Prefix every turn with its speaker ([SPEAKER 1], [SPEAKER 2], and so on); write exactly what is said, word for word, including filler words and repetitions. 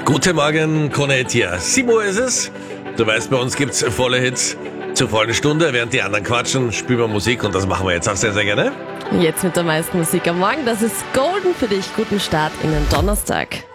[SPEAKER 1] Guten Morgen, Konett hier. sieben Uhr ist es. Du weißt, bei uns gibt's volle Hits zur vollen Stunde. Während die anderen quatschen, spielen wir Musik und das machen wir jetzt auch sehr, sehr gerne.
[SPEAKER 2] Jetzt mit der meisten Musik am Morgen. Das ist Golden für dich. Guten Start in den Donnerstag.